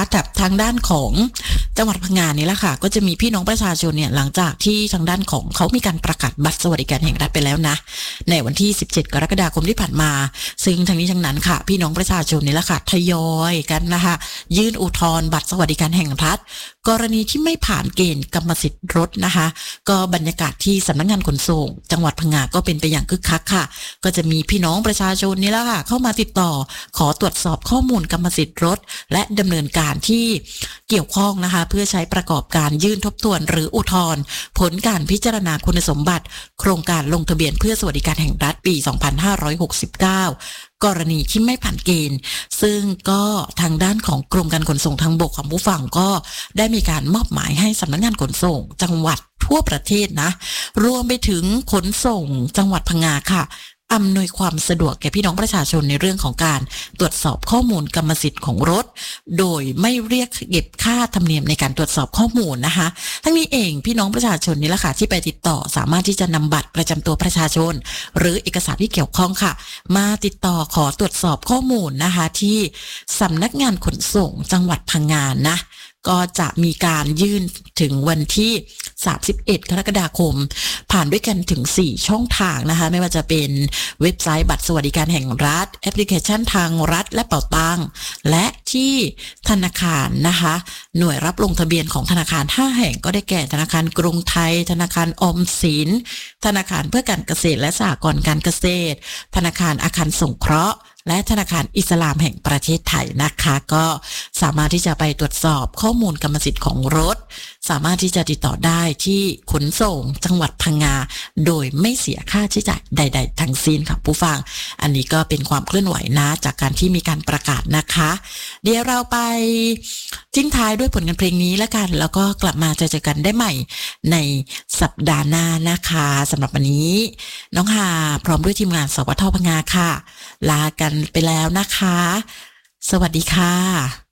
กับทางด้านของจังหวัดพังงานี่แหละค่ะก็จะมีพี่น้องประชาชนเนี่ยหลังจากที่ทางด้านของเขามีการประกาศบัตรสวัสดิการแห่งรัฐไปแล้วนะในวันที่17กรกฎาคมที่ผ่านมาซึ่งทั้งนี้ทั้งนั้นค่ะพี่น้องประชาชนนี่แหละค่ะทยอยกันนะคะยื่นอุทธรณ์บัตรสวัสดิการแห่งรัฐกรณีที่ไม่ผ่านเกณฑ์กรรมสิทธิ์รถนะคะก็บรรยากาศที่สำนักงานขนส่งจังหวัดพังงาก็เป็นไปอย่างคึกคักค่ะก็จะมีพี่น้องประชาชนนี่แหละค่ะเข้ามาติดต่อขอตรวจสอบข้อมูลกรรมสิทธิ์รถและดำเนินการที่เกี่ยวข้องนะคะเพื่อใช้ประกอบการยื่นทบทวนหรืออุทธรณ์ผลการพิจารณาคุณสมบัติโครงการลงทะเบียนเพื่อสวัสดิการแห่งรัฐปี 2569 กรณีที่ไม่ผ่านเกณฑ์ซึ่งก็ทางด้านของกรมการขนส่งทางบกของผู้ฟังก็ได้มีการมอบหมายให้สำนักงานขนส่งจังหวัดทั่วประเทศนะรวมไปถึงขนส่งจังหวัดพังงาค่ะอำนวยความสะดวกแก่พี่น้องประชาชนในเรื่องของการตรวจสอบข้อมูลกรรมสิทธิ์ของรถโดยไม่เรียกเก็บค่าธรรมเนียมในการตรวจสอบข้อมูลนะคะทั้งนี้เองพี่น้องประชาชนนี่แหละค่ะที่ไปติดต่อสามารถที่จะนำบัตรประจำตัวประชาชนหรือเอกสารที่เกี่ยวข้องค่ะมาติดต่อขอตรวจสอบข้อมูลนะคะที่สำนักงานขนส่งจังหวัดพังงานะก็จะมีการยื่นถึงวันที่31กรกฎาคมผ่านด้วยกันถึง4ช่องทางนะคะไม่ว่าจะเป็นเว็บไซต์บัตรสวัสดิการแห่งรัฐแอปพลิเคชันทางรัฐและเป๋าตังค์และที่ธนาคารนะคะหน่วยรับลงทะเบียนของธนาคาร5แห่งก็ได้แก่ธนาคารกรุงไทยธนาคารออมสินธนาคารเพื่อการเกษตรและสหกรณ์การเกษตรธนาคารอาคารสงเคราะห์และธนาคารอิสลามแห่งประเทศไทยนะคะก็สามารถที่จะไปตรวจสอบข้อมูลกรรมสิทธิ์ของรถสามารถที่จะติดต่อได้ที่ขนส่งจังหวัดพังงาโดยไม่เสียค่าใช้จ่ายใดๆทั้งสิ้นค่ะผู้ฟังอันนี้ก็เป็นความเคลื่อนไหวนะจากการที่มีการประกาศนะคะเดี๋ยวเราไปทิ้งท้ายด้วยผลงานเพลงนี้แล้วกันแล้วก็กลับมาเจอกันได้ใหม่ในสัปดาห์หน้านะคะสำหรับวันนี้น้องหาพร้อมด้วยทีมงานสวทพังงาค่ะลากันไปแล้วนะคะสวัสดีค่ะ